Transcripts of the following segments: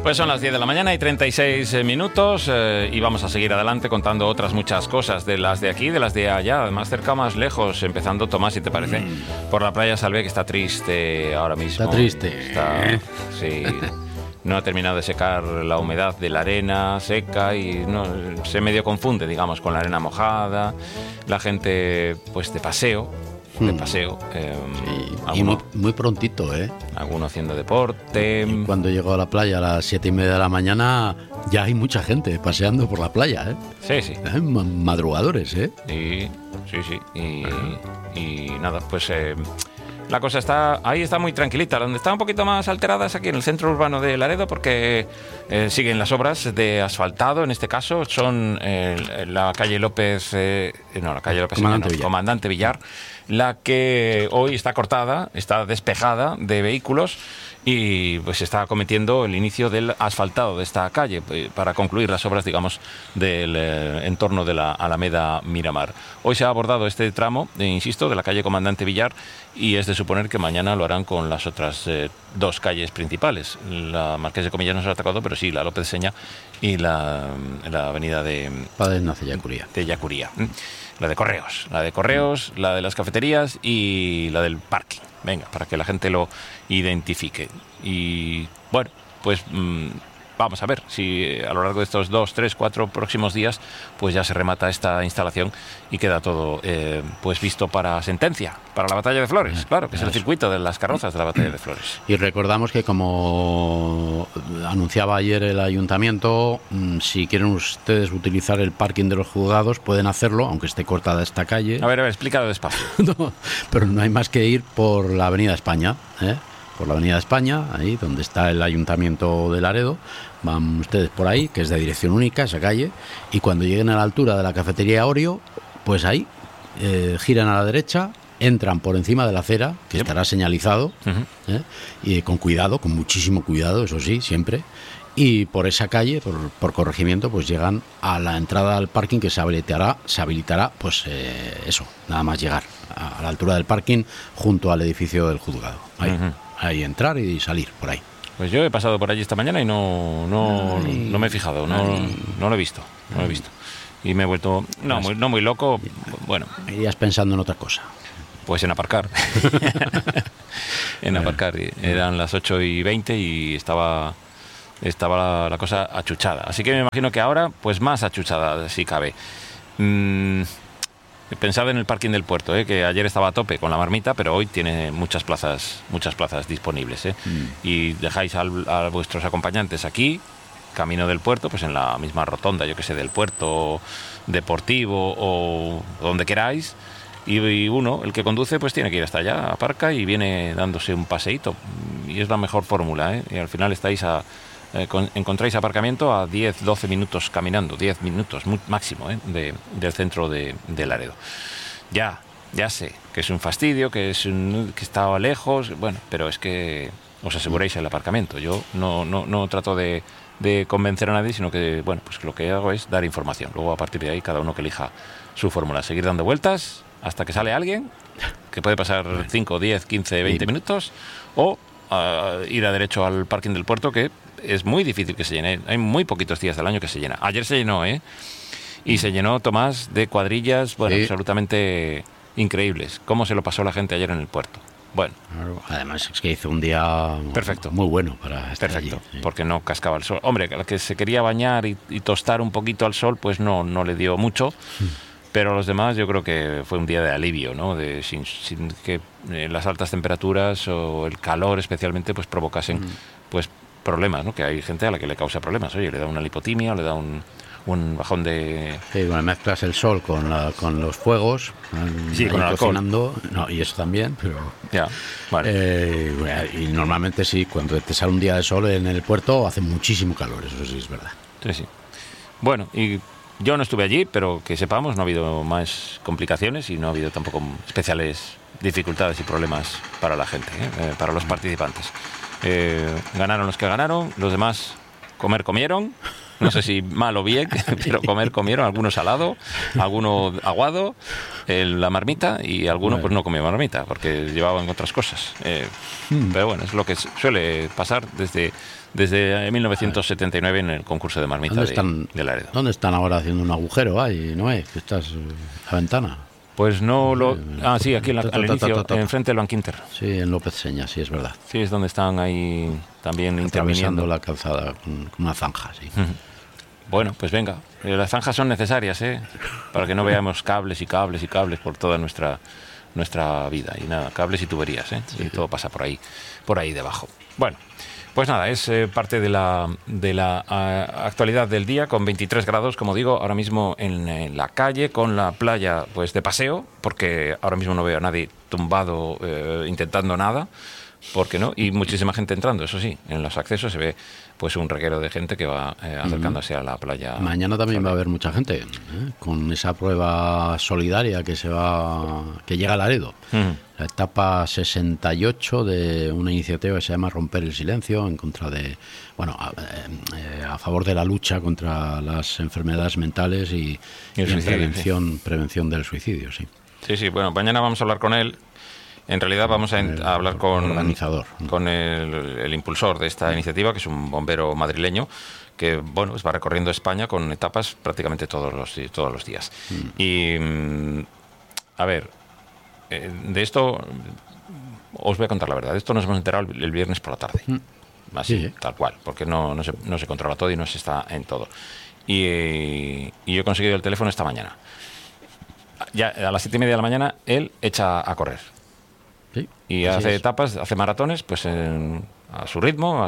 Pues son las 10 de la mañana y 36 minutos y vamos a seguir adelante contando otras muchas cosas, de las de aquí, de las de allá, más cerca, más lejos, empezando, Tomás, si te parece, por la playa Salvé, que está triste ahora mismo. Está triste. Sí, no ha terminado de secar la humedad de la arena seca y no, se medio confunde, digamos, con la arena mojada, la gente pues de paseo. Sí, y muy prontito, ¿eh? Alguno haciendo deporte. Y cuando llego a la playa a las 7:30 de la mañana, ya hay mucha gente paseando por la playa, ¿eh? Sí, sí. Madrugadores, ¿eh? Sí. Y nada, pues la cosa está muy tranquilita. Donde está un poquito más alterada es aquí en el centro urbano de Laredo, porque siguen las obras de asfaltado. En este caso son la calle Comandante Villar, la que hoy está cortada, está despejada de vehículos y pues está cometiendo el inicio del asfaltado de esta calle para concluir las obras, digamos, del entorno de la Alameda Miramar. Hoy se ha abordado este tramo, insisto, de la calle Comandante Villar, y es de suponer que mañana lo harán con las otras dos calles principales. La Marqués de Comillas no se ha atacado, pero sí la López Seña y la avenida de Padre Ignacio de Yacuría. La de Correos, la de las cafeterías y la del parking. Venga, para que la gente lo identifique. Y bueno, pues vamos a ver si a lo largo de estos 2, 3, 4 próximos días pues ya se remata esta instalación y queda todo pues visto para sentencia, para la Batalla de Flores, claro, que es el circuito de las carrozas de la Batalla de Flores. Y recordamos que, como anunciaba ayer el ayuntamiento, si quieren ustedes utilizar el parking de los juzgados pueden hacerlo, aunque esté cortada esta calle. A ver, explícalo despacio. No, pero no hay más que ir por la Avenida España, por la Avenida España, ahí donde está el Ayuntamiento de Laredo. Van ustedes por ahí, que es de dirección única esa calle, y cuando lleguen a la altura de la cafetería Oreo, pues ahí giran a la derecha, entran por encima de la acera, que estará señalizado, y con cuidado, con muchísimo cuidado, eso sí, siempre. Y por esa calle, por corregimiento, pues llegan a la entrada al parking, que se habilitará, pues eso, nada más llegar a la altura del parking junto al edificio del juzgado. Ahí entrar y salir por ahí. Pues yo he pasado por allí esta mañana y no me he fijado, no lo he visto. Y me he vuelto no muy loco. Bueno, irías pensando en otra cosa. Pues en aparcar. Aparcar. Eran las 8:20 y estaba la cosa achuchada. Así que me imagino que ahora, pues más achuchada, si cabe. Pensad en el parking del puerto, que ayer estaba a tope con la marmita, pero hoy tiene muchas plazas disponibles. Y dejáis a vuestros acompañantes aquí, camino del puerto, pues en la misma rotonda, yo que sé, del puerto deportivo o donde queráis. Y uno, el que conduce, pues tiene que ir hasta allá, aparca y viene dándose un paseíto. Y es la mejor fórmula, Y al final encontráis aparcamiento a 10-12 minutos caminando, 10 minutos máximo del centro de Laredo. Ya sé que es un fastidio, que estaba lejos, bueno, pero es que os aseguréis el aparcamiento. Yo no trato de convencer a nadie, sino que, bueno, pues lo que hago es dar información. Luego, a partir de ahí, cada uno que elija su fórmula. Seguir dando vueltas hasta que sale alguien, que puede pasar 5, 10, 15, 20 minutos, o ir a derecho al parking del puerto, que es muy difícil que se llene. Hay muy poquitos días del año que se llena. Ayer se llenó, y se llenó, Tomás, de cuadrillas, bueno, sí, absolutamente increíbles. ¿Cómo se lo pasó la gente ayer en el puerto? Bueno. Además es que hizo un día perfecto, muy bueno para estar allí, porque no cascaba el sol. Hombre, la que se quería bañar y tostar un poquito al sol, pues no le dio mucho. Pero a los demás yo creo que fue un día de alivio, ¿no? Sin que las altas temperaturas o el calor especialmente pues provocasen pues problemas, ¿no? Que hay gente a la que le causa problemas. Oye, le da una lipotimia o le da un bajón de... Sí, bueno, mezclas el sol con los fuegos, sí, con el cocinando, y eso también, pero... Ya, vale. Y normalmente sí, cuando te sale un día de sol en el puerto hace muchísimo calor, eso sí es verdad. Sí. Bueno, y yo no estuve allí, pero que sepamos, no ha habido más complicaciones y no ha habido tampoco especiales dificultades y problemas para la gente, para los participantes. Ganaron los que ganaron, los demás comieron no sé si mal o bien, pero comieron, algunos salado, alguno aguado, la marmita, y alguno pues no comió marmita, porque llevaban otras cosas. Pero bueno, es lo que suele pasar desde 1979 en el concurso de marmita de Laredo. ¿Dónde están ahora haciendo un agujero? Ahí, Noé, que estás a la ventana. Pues no lo... Ah, sí, aquí al inicio, enfrente del Banquinter. Sí, en López Seña, sí, es verdad. Sí, es donde están ahí también atravesando interviniendo la calzada con una zanja, sí. Bueno, pues venga. Las zanjas son necesarias, para que no veamos cables y cables y cables por toda nuestra vida. Y nada, cables y tuberías, y todo pasa por ahí debajo. Bueno, pues nada, es parte de la actualidad del día, con 23 grados, como digo, ahora mismo en la calle, con la playa pues de paseo, porque ahora mismo no veo a nadie tumbado intentando nada, porque no, y muchísima gente entrando, eso sí, en los accesos se ve pues un reguero de gente que va acercándose a la playa. Mañana también va a haber mucha gente, con esa prueba solidaria que llega a Laredo. La etapa 68 de una iniciativa que se llama Romper el Silencio, en contra de, a favor de la lucha contra las enfermedades mentales y prevención del suicidio, sí. Sí, bueno, mañana vamos a hablar con él. En realidad vamos a hablar con el impulsor de esta iniciativa, que es un bombero madrileño, que bueno, pues va recorriendo España con etapas prácticamente todos los días. Y a ver, de esto os voy a contar la verdad. De esto nos hemos enterado el viernes por la tarde. Así, tal cual, porque no se controla todo y no se está en todo. Y yo he conseguido el teléfono esta mañana. Ya a las 7:30 de la mañana él echa a correr. Sí, y hace etapas, hace maratones, pues a su ritmo,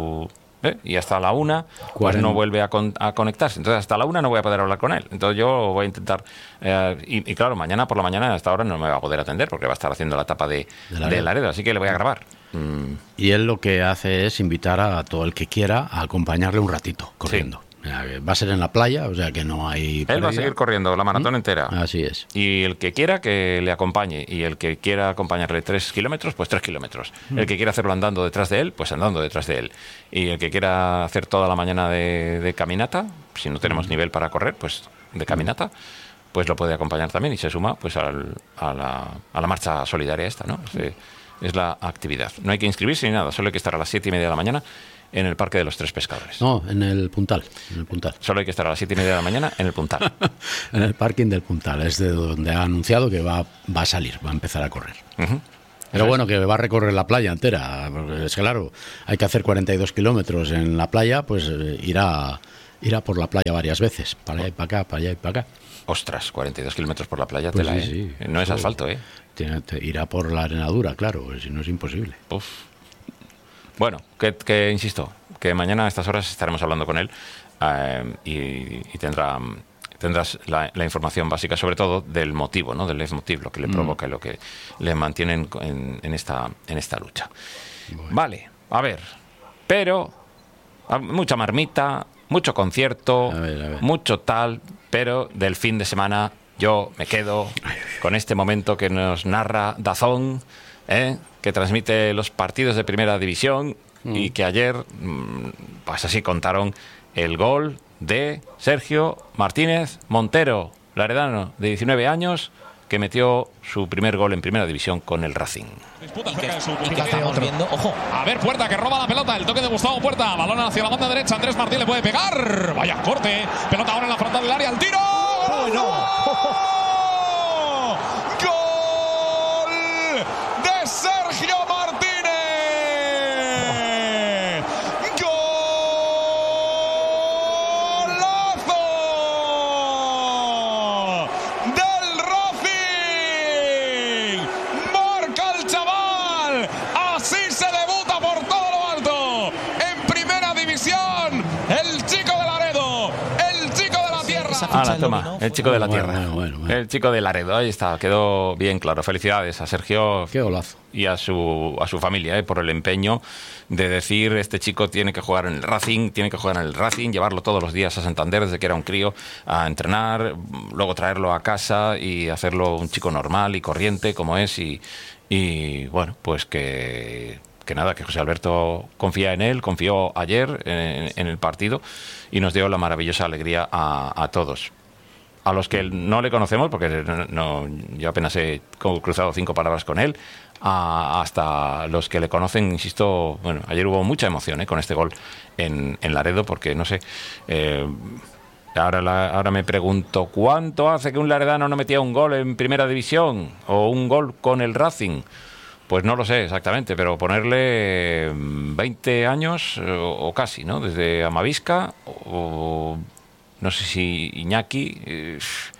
y hasta la 1 pues no vuelve a conectarse. Entonces hasta la 1 no voy a poder hablar con él. Entonces yo voy a intentar, y claro, mañana por la mañana hasta ahora no me va a poder atender, porque va a estar haendo la etapa de Laredo, así que le voy a grabar. Y él lo que hace es invitar a todo el que quiera a acompañarle un ratito corriendo. Sí. Va a ser en la playa, o sea que no hay pérdida. Él va a seguir corriendo la maratón entera. Así es. Y el que quiera que le acompañe, y el que quiera acompañarle 3 kilómetros, pues 3 kilómetros. El que quiera hacerlo andando detrás de él, pues andando detrás de él. Y el que quiera hacer toda la mañana de caminata, si no tenemos nivel para correr, pues de caminata, pues lo puede acompañar también y se suma pues a la marcha solidaria esta, ¿no? Es la actividad. No hay que inscribirse ni nada, solo hay que estar a las 7:30 de la mañana en el Parque de los Tres Pescadores. No, en el Puntal. Solo hay que estar a las 7:30 de la mañana en el Puntal. En el parking del Puntal, es de donde ha anunciado que va a salir, va a empezar a correr. Pero bueno, que va a recorrer la playa entera, porque es claro, hay que hacer 42 kilómetros en la playa, pues irá por la playa varias veces, para allá y para acá, para allá y para acá. Ostras, 42 kilómetros por la playa, pues sí. No es asfalto, Irá por la arenadura, claro, si no es imposible. Uf. Bueno, que insisto, que mañana a estas horas estaremos hablando con él y tendrás la información básica, sobre todo del motivo, ¿no? Del leitmotiv, lo que le provoca y lo que le mantiene en esta lucha. Bueno. Vale, a ver, pero mucha marmita, mucho concierto, a ver. mucho tal, pero del fin de semana yo me quedo con este momento que nos narra DAZN, que transmite los partidos de Primera División y que ayer, pues así contaron el gol de Sergio Martínez Montero, laredano de 19 años, que metió su primer gol en Primera División con el Racing. Y que estamos viendo, ojo. A ver, Puerta que roba la pelota, el toque de Gustavo Puerta, balón hacia la banda derecha, Andrés Martín le puede pegar. Vaya corte, pelota ahora en la frontal del área, el tiro. ¡Oh, no! Sergio Martínez. Golazo del Racing. Marca el chaval. Así se debuta por todo lo alto en Primera División. El chico de Laredo, el chico de la tierra. Toma, el chico de la tierra. Bueno. El chico de Laredo, ahí está, quedó bien claro. Felicidades a Sergio. Qué golazo. Y a su familia, por el empeño de decir, este chico tiene que jugar en el Racing, llevarlo todos los días a Santander desde que era un crío a entrenar, luego traerlo a casa y hacerlo un chico normal y corriente como es, y bueno, pues que que nada, que José Alberto confía en él, confió ayer en el partido y nos dio la maravillosa alegría a todos. A los que no le conocemos, porque yo apenas he cruzado 5 palabras con él, hasta los que le conocen, insisto, bueno, ayer hubo mucha emoción con este gol en Laredo, porque no sé, ahora me pregunto, ¿cuánto hace que un laredano no metía un gol en primera división o un gol con el Racing? Pues no lo sé exactamente, pero ponerle 20 años o casi, ¿no? Desde Amavisca o... no sé si Iñaki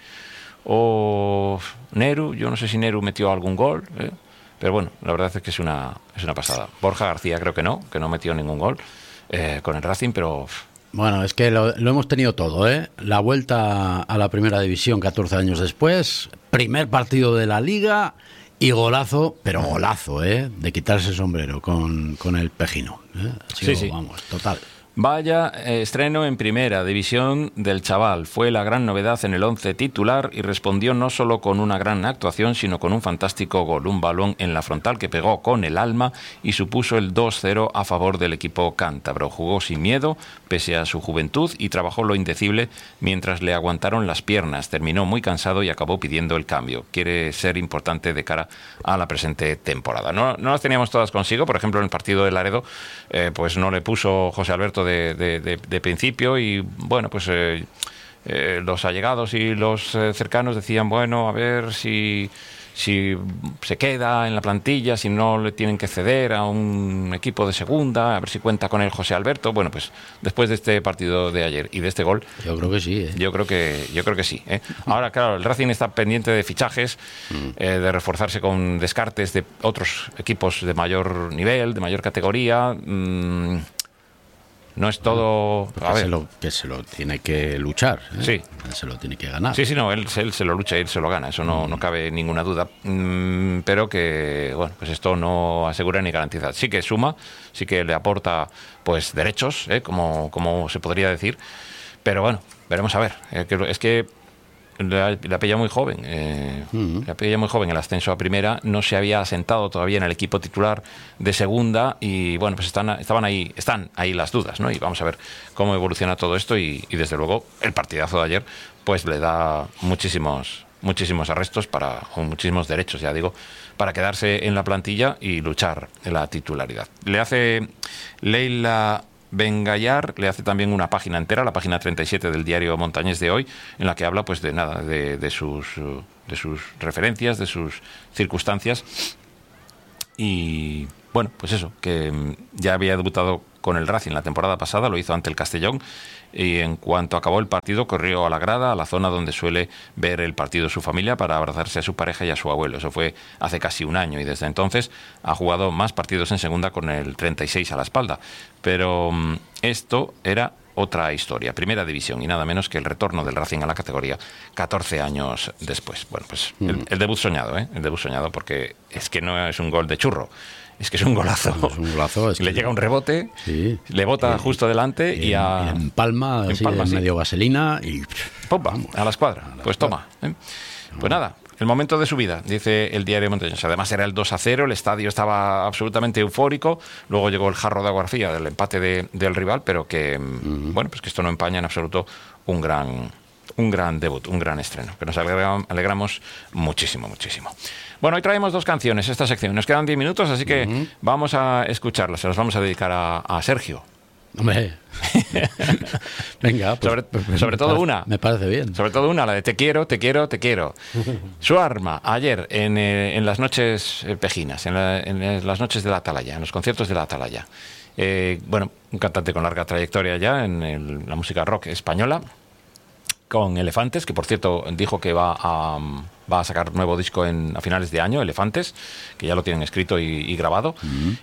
o Neru, yo no sé si Neru metió algún gol, pero bueno, la verdad es que es una pasada. Borja García creo que no metió ningún gol con el Racing, pero... Bueno, es que lo hemos tenido todo, ¿eh? La vuelta a la primera división 14 años después, primer partido de la Liga y golazo, pero golazo, de quitarse el sombrero con el Pejino. Sí. Vamos, total. Vaya estreno en primera división del chaval. Fue la gran novedad en el 11 titular y respondió no solo con una gran actuación, sino con un fantástico gol. Un balón en la frontal que pegó con el alma y supuso el 2-0 a favor del equipo cántabro. Jugó sin miedo, pese a su juventud, y trabajó lo indecible mientras le aguantaron las piernas. Terminó muy cansado y acabó pidiendo el cambio. Quiere ser importante de cara a la presente temporada. No las teníamos todas consigo. Por ejemplo, en el partido de Laredo, pues no le puso José Alberto de principio, y bueno, pues los allegados y los cercanos decían, bueno, a ver si se queda en la plantilla, si no le tienen que ceder a un equipo de segunda, a ver si cuenta con el José Alberto. Bueno, pues después de este partido de ayer y de este gol, yo creo que sí, yo creo que sí. Ahora, claro, el Racing está pendiente de fichajes, de reforzarse con descartes de otros equipos de mayor nivel, de mayor categoría. No es todo... Que se lo tiene que luchar, Sí. Se lo tiene que ganar. Sí, no, él se lo lucha y él se lo gana, eso no cabe ninguna duda. Pero que, bueno, pues esto no asegura ni garantiza. Sí que suma, sí que le aporta, pues, derechos, como se podría decir. Pero bueno, veremos a ver. Es que la pilla muy joven. La pilla muy joven. El ascenso a primera no se había asentado todavía en el equipo titular de segunda, y bueno, pues están ahí las dudas, ¿no? Y vamos a ver cómo evoluciona todo esto, y desde luego el partidazo de ayer pues le da muchísimos arrestos o muchísimos derechos, ya digo, para quedarse en la plantilla y luchar en la titularidad. Le hace Leila Bengallar, le hace también una página entera, la página 37 del diario Montañés de hoy, en la que habla pues de sus referencias, de sus circunstancias. Y bueno, pues eso, que ya había debutado con el Racing la temporada pasada, lo hizo ante el Castellón, y en cuanto acabó el partido corrió a la grada, a la zona donde suele ver el partido su familia, para abrazarse a su pareja y a su abuelo. Eso fue hace casi un año, y desde entonces ha jugado más partidos en segunda con el 36 a la espalda. Pero esto era otra historia, primera división, y nada menos que el retorno del Racing a la categoría 14 años después. Bueno, pues el debut soñado, el debut soñado, porque es que no es un gol de churro. Es que es un golazo. Es un golazo. Le llega un rebote, sí, le bota justo delante y en palma, así, medio vaselina y... ¡Pompa! A la escuadra. Pues toma. Pues nada, el momento de su vida, dice el diario Montañés. Además era el 2-0, el estadio estaba absolutamente eufórico. Luego llegó el jarro de agua fría del empate del rival, pero que, bueno, pues que esto no empaña en absoluto un gran debut, un gran estreno, que nos alegramos muchísimo. Bueno, hoy traemos 2 canciones esta sección. Nos quedan 10 minutos, así que vamos a escucharlas. Se las vamos a dedicar a Sergio. Hombre. Venga, pues, sobre todo una. Me parece bien. Sobre todo una, la de te quiero. Su arma, ayer en las noches pejinas, en las noches de la Atalaya, en los conciertos de la Atalaya. Bueno, un cantante con larga trayectoria ya en la música rock española, con Elefantes, que por cierto dijo que va a sacar nuevo disco a finales de año, Elefantes, que ya lo tienen escrito y grabado.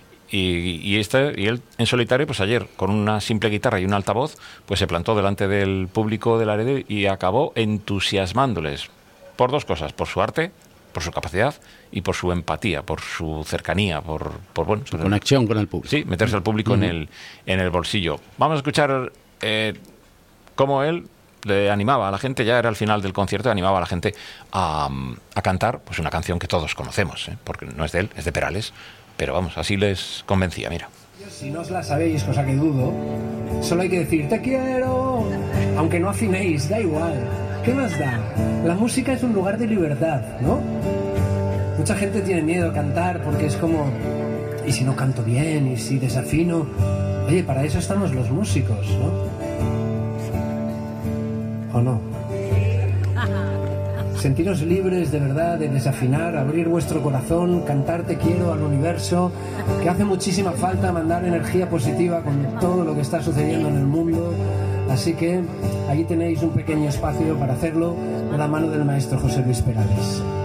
Y él en solitario, pues ayer, con una simple guitarra y un altavoz, pues se plantó delante del público de Laredo y acabó entusiasmándoles por 2 cosas: por su arte, por su capacidad, y por su empatía, por su cercanía, por bueno, su conexión con el público. Sí, meterse al público en el bolsillo. Vamos a escuchar cómo él le animaba a la gente, ya era el final del concierto, animaba a la gente a cantar pues una canción que todos conocemos, porque no es de él, es de Perales, Pero vamos, así les convencía, mira. Si no os la sabéis, cosa que dudo, solo hay que decir te quiero, aunque no afinéis, da igual. ¿Qué más da? La música es un lugar de libertad, ¿no? Mucha gente tiene miedo a cantar porque es como, ¿y si no canto bien? ¿Y si desafino? Oye, para eso estamos los músicos, ¿no? ¿O no? Sentiros libres de verdad de desafinar, abrir vuestro corazón, cantar te quiero al universo, que hace muchísima falta mandar energía positiva con todo lo que está sucediendo en el mundo. Así que aquí tenéis un pequeño espacio para hacerlo de la mano del maestro José Luis Perales.